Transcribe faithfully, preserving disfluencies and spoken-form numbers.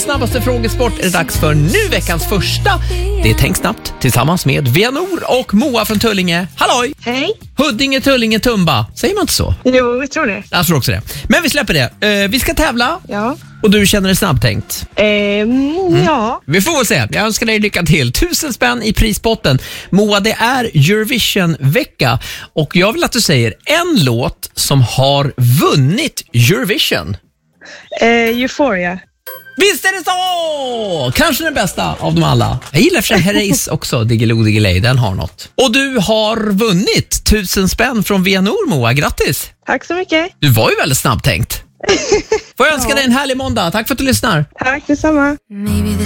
Sveriges snabbaste frågesport är det dags för nu veckans första. Det är Tänk snabbt tillsammans med Venor och Moa från Tullinge. Halloj! Hej! Huddinge, Tullinge, Tumba. Säger man inte så? Jo, jag tror det. Jag tror också det. Men vi släpper det. Uh, vi ska tävla. Ja. Och du känner dig snabbtänkt? Ehm, mm. Ja. Vi får se. Jag önskar dig lycka till. Tusen spänn i prispotten. Moa, det är Eurovision-vecka. Och jag vill att du säger en låt som har vunnit Eurovision. Eh, Euphoria. Visst är det så! Kanske den bästa av dem alla. Jag gillar för sig Herreys också, Diggiloo Diggiley, den har något. Och du har vunnit tusen spänn från Venor, Moa. Grattis! Tack så mycket. Du var ju väldigt snabbtänkt. Får jag önska ja. dig en härlig måndag. Tack för att du lyssnar. Tack detsamma.